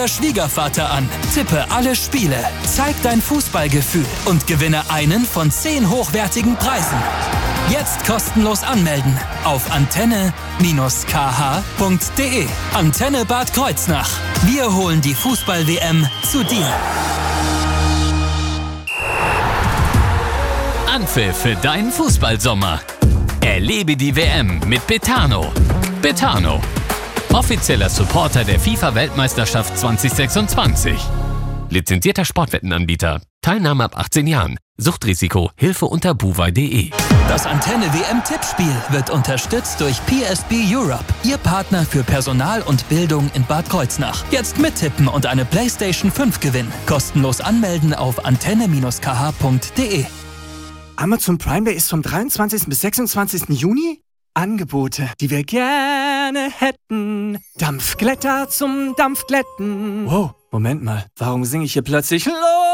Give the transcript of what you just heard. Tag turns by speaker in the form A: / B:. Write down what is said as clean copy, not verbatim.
A: Schwiegervater an. Tippe alle Spiele, zeig dein Fußballgefühl und gewinne einen von 10 hochwertigen Preisen. Jetzt kostenlos anmelden auf antenne-kh.de. Antenne Bad Kreuznach. Wir holen die Fußball-WM zu dir.
B: Anpfiff für deinen Fußballsommer. Erlebe die WM mit Betano. Betano, offizieller Supporter der FIFA-Weltmeisterschaft 2026. Lizenzierter Sportwettenanbieter. Teilnahme ab 18 Jahren. Suchtrisiko. Hilfe unter buwei.de.
A: Das Antenne-WM-Tippspiel wird unterstützt durch PSB Europe, Ihr Partner für Personal und Bildung in Bad Kreuznach. Jetzt mittippen und eine PlayStation 5 gewinnen. Kostenlos anmelden auf antenne-kh.de.
C: Amazon Prime Day ist vom 23. bis 26. Juni. Angebote, die wir gerne hätten. Dampfglätter zum Dampfglätten. Wow, Moment mal, warum singe ich hier plötzlich